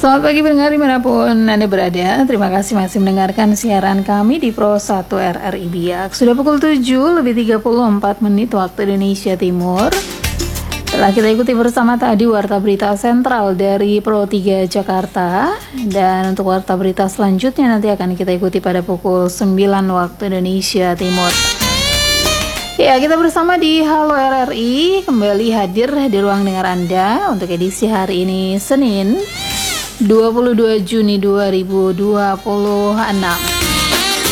Selamat pagi pendengar dimanapun Anda berada. Terima kasih masih mendengarkan siaran kami di Pro 1 RRI Biak. Sudah pukul 7:34 waktu Indonesia Timur. Telah kita ikuti bersama tadi Warta Berita Sentral dari Pro 3 Jakarta. Dan untuk Warta Berita selanjutnya nanti akan kita ikuti pada pukul 9 waktu Indonesia Timur. Ya, kita bersama di Halo RRI kembali hadir di ruang dengar Anda untuk edisi hari ini Senin 22 Juni 2026.